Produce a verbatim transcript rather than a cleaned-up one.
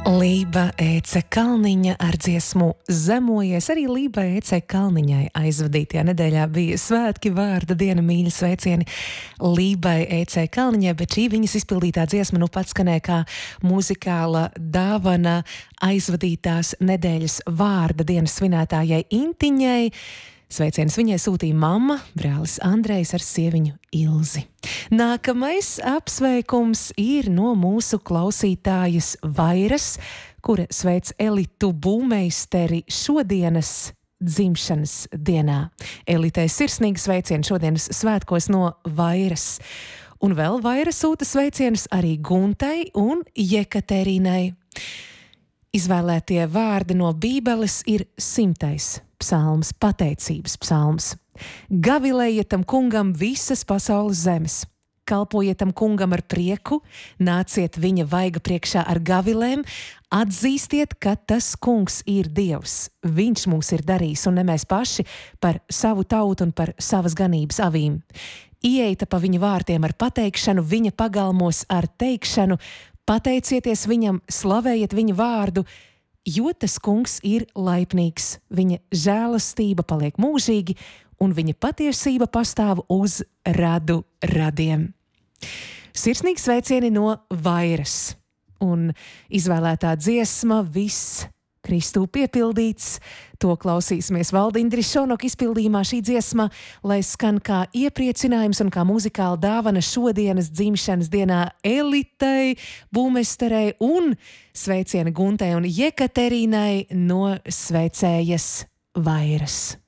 Lība Ece Kalniņa ar dziesmu Zemojies. Arī Lība Ece Kalniņai aizvadītajā nedēļā bija svētki, vārda diena, mīļa sveicieni Lībai Ece Kalniņai, bet šī viņas izpildītā dziesma nu pats skanēja kā muzikāla dāvana aizvadītās nedēļas vārda dienas svinētājai Intiņai. Sveicienus viņai sūtīja mamma, brālis Andrejs ar sieviņu Ilzi. Nākamais apsveikums ir no mūsu klausītājas Vairas, kura sveic Elitu būmeisteri šodienas dzimšanas dienā. Elitei sirsnīgi sveicieni šodienas svētkos no Vairas. Un vēl Vaira sūta sveicienus arī Guntai un Jekaterīnai. Izvēlētie vārdi no Bībeles ir simtais psalms, pateicības psalms. Gavilējiet tam kungam visas pasaules zemes, kalpojiet tam kungam ar prieku, nāciet viņa vaiga priekšā ar gavilēm, atzīstiet, ka tas kungs ir Dievs, viņš mūs ir darījis un ne mēs paši par savu tautu un par savas ganības avīm. Ieeita pa viņa vārtiem ar pateikšanu, viņa pagalmos ar teikšanu, pateicieties viņam, slavējiet viņa vārdu, jo tas kungs ir laipnīgs, viņa žēlastība paliek mūžīgi un viņa patiesība pastāv uz radu radiem. Sirsnīgi sveicieni no Vairas un izvēlētā dziesma Viss Kristū piepildīts. To klausīsimies Valdindri Šonok izpildījumā. Šī dziesma, lai skan kā iepriecinājums un kā muzikāla dāvana šodienas dzimšanas dienā Elitei, būmesterei un sveicieni Guntai un Jekaterīnai no sveicējas Vairas.